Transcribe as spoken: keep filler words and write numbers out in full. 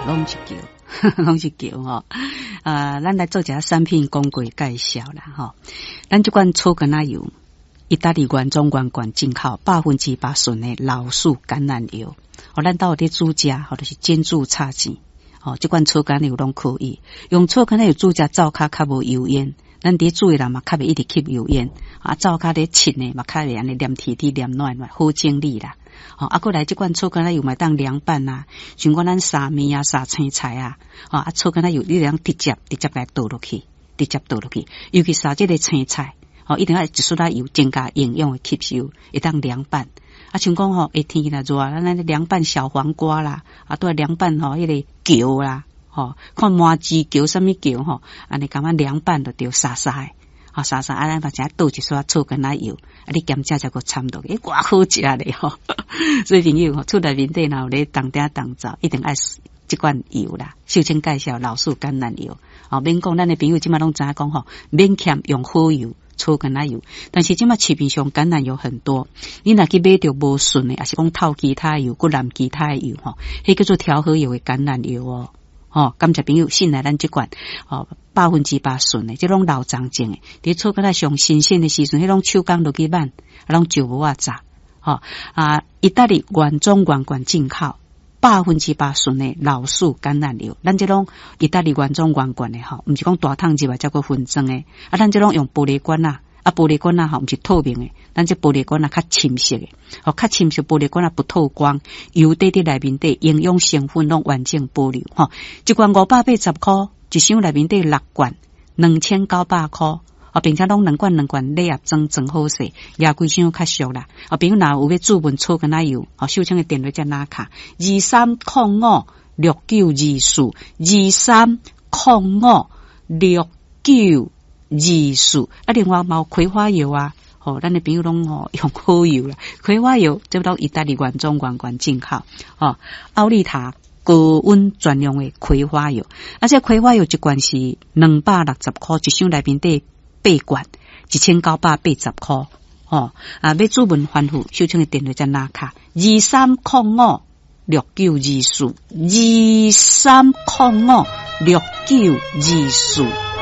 拢是叫，拢是叫吼。啊，咱来做一下产品广告介绍啦吼。咱这款草根仔油，意大利原装原罐进口，百分之八纯的老树橄榄油。哦，咱到底煮食，或者是煎煮炒钱，哦，这款草根油拢可以。用草根油煮食灶骹较无油烟，咱伫煮的人嘛较袂一直吸油烟。啊，灶骹咧切呢嘛较袂安尼黏甜甜黏软软，好整理啦。哦，啊，过来这款草根仔油嘛当凉拌啊，像讲咱沙面啊、沙青菜啊，哦，啊，草根仔油你通直接直接来倒落去，直接倒落去，尤其沙这个青菜。哦，一定要一撮仔油增加营养的吸收，会当凉拌。啊，像讲吼，夏天气若热，咱咱凉拌小黄瓜啦，啊，都凉拌吼，迄个球啦，吼，看麻糍球什么球吼，安尼感觉凉拌就着沙沙的，啊，沙沙啊，咱把只倒一撮草根仔油，啊，你咸食才个掺落去，诶，偌好食咧吼。所以朋友吼，厝内面底若有咧当鼎当灶，一定爱即款油啦。秀清介绍老树橄榄油，哦，免讲咱的朋友即马拢知影讲吼，免欠用好油。草根仔油，但是即马市面上橄榄油很多，你若去买着无顺的，还是讲透其他油，佮染其他的油吼，迄叫做调和油的橄榄油哦。哦，感谢朋友信赖咱即款哦，百分之八顺的，即种老长种的，伫草根仔上新鲜的时阵，迄种手工落去挽，啊，拢就无啊炸。哦啊，意大利原装原罐进口。百分之八纯的老树橄榄油，咱这种意大利原装原罐的吼，唔是讲大桶入来才个分装的，啊，咱这种用玻璃罐啊，啊，玻璃罐啊吼，唔是透明的，咱这玻璃罐啊较深色的，哦，较深色玻璃罐啊不透光，油底伫内面底营养成分拢完整保留，吼，一罐五百八十块，一箱内面底六罐，两千九百块。啊，并且拢两罐两罐礼盒装装好势，也规箱较俗啦。啊，比如若有要注文草根仔油，啊，秀清的电话才拿卡二三零五六九二四二三零五六九二四。啊，另外嘛有葵花油啊，哦，咱的朋友拢哦用好油啦，葵花油这都意大利原装原罐进口，哦，奥利塔。高温专用的葵花油，而且葵花油一罐是两百六十块，一箱内面底八罐，一千九百八十块。哦，啊，要注文反复，秀清的电话在哪卡？二三零五六九二四，二三零五六九二四。